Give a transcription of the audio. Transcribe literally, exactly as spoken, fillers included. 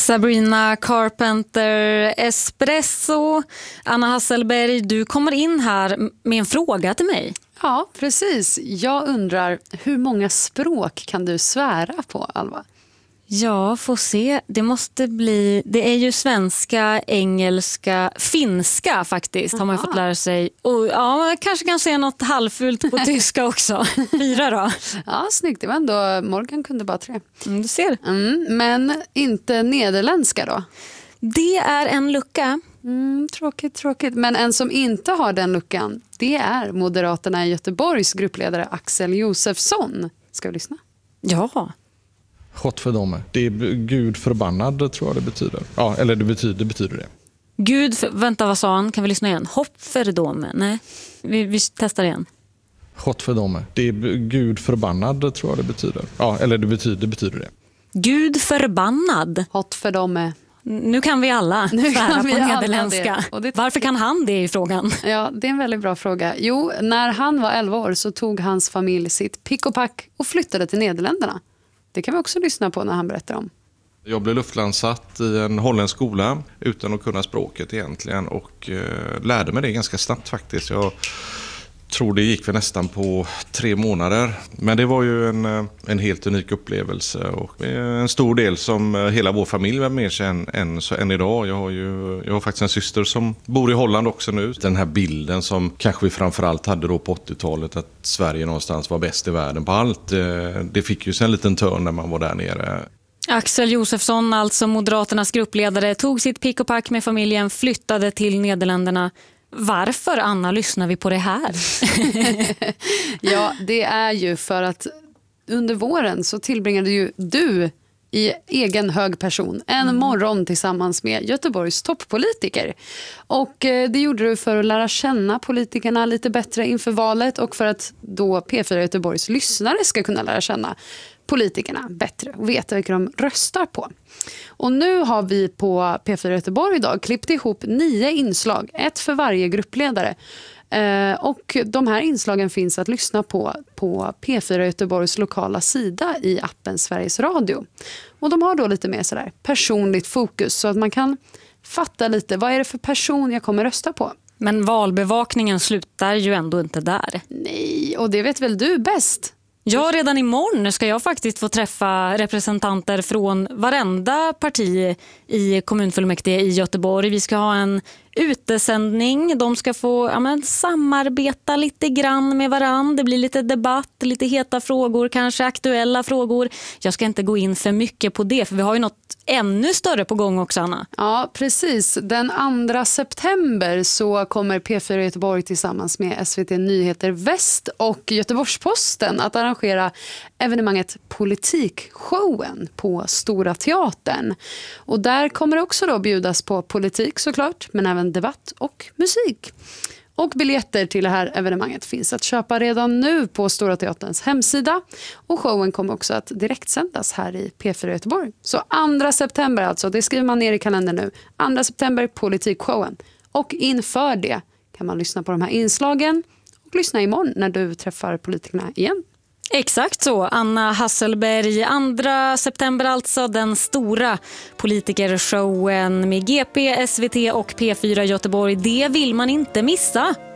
Sabrina Carpenter Espresso. Anna Hasselberg, du kommer in här med en fråga till mig. Ja, precis. Jag undrar, hur många språk kan du svära på, Alva? Ja, får se. Det måste bli... Det är ju svenska, engelska, finska faktiskt. Aha. Har man fått lära sig. Och ja, man kanske kan säga något halvfullt på tyska också. Fyra då. Ja, snyggt. Det var ändå... Morgan kunde bara tre. Mm, du ser. Mm, men inte nederländska då? Det är en lucka. Mm, tråkigt, tråkigt. Men en som inte har den luckan, det är Moderaterna i Göteborgs gruppledare Axel Josefsson. Ska vi lyssna? Ja. Gott för dem. Det är Gud förbannad, tror jag det betyder. Ja, eller det betyder, det betyder det. Gud, för, vänta vad sa han? Kan vi lyssna igen? Hopp för dem. Nej, vi, vi testar igen. Gott för dem. Det är Gud förbannad, tror jag det betyder. Ja, eller det betyder, det betyder det. Gud förbannad. Hot för dem. Nu kan vi alla svära på nederländska. Det. Det... Varför kan han det i frågan? Ja, det är en väldigt bra fråga. Jo, när han var elva år så tog hans familj sitt pick och pack och flyttade till Nederländerna. Det kan vi också lyssna på när han berättar om. Jag blev luftlandsatt i en holländsk skola utan att kunna språket egentligen och eh, lärde mig det ganska snabbt faktiskt. Jag tror det gick för nästan på tre månader. Men det var ju en, en helt unik upplevelse och en stor del som hela vår familj var med sig än, än, så än idag. Jag har ju jag har faktiskt en syster som bor i Holland också nu. Den här bilden som kanske vi framförallt hade då på åttiotalet, att Sverige någonstans var bäst i världen på allt. Det fick ju sig en liten törn när man var där nere. Axel Josefsson, alltså Moderaternas gruppledare, tog sitt pick och pack med familjen, flyttade till Nederländerna. Varför, Anna, lyssnar vi på det här? Ja, det är ju för att under våren så tillbringade ju du i egen hög person en mm. morgon tillsammans med Göteborgs toppolitiker. Och eh, det gjorde du för att lära känna politikerna lite bättre inför valet och för att då P fyra Göteborgs lyssnare ska kunna lära känna politikerna bättre och veta vilka de röstar på. Och nu har vi på P fyra Göteborg idag klippt ihop nio inslag, ett för varje gruppledare. Eh, och de här inslagen finns att lyssna på på P fyra Göteborgs lokala sida i appen Sveriges Radio. Och de har då lite mer sådär personligt fokus så att man kan fatta lite, vad är det för person jag kommer rösta på? Men valbevakningen slutar ju ändå inte där. Nej, och det vet väl du bäst? Ja, redan imorgon ska jag faktiskt få träffa representanter från varenda parti i kommunfullmäktige i Göteborg. Vi ska ha en utesändning. De ska få ja, men, samarbeta lite grann med varann. Det blir lite debatt, lite heta frågor, kanske aktuella frågor. Jag ska inte gå in för mycket på det, för vi har ju något ännu större på gång också, Anna. Ja, precis. Den andra september så kommer P fyra Göteborg tillsammans med S V T Nyheter Väst och Göteborgs-Posten att arrangera evenemanget Politikshowen på Stora Teatern. Och där kommer det också då bjudas på politik såklart, men även debatt och musik. Och biljetter till det här evenemanget finns att köpa redan nu på Stora Teaterns hemsida. Och showen kommer också att direktsändas här i P fyra Göteborg. Så andra september alltså, det skriver man ner i kalendern nu. andra september, Politikshowen. Och inför det kan man lyssna på de här inslagen och lyssna imorgon när du träffar politikerna igen. Exakt så. Anna Hasselberg, andra september alltså, den stora politikershowen med G P, S V T och P fyra Göteborg. Det vill man inte missa.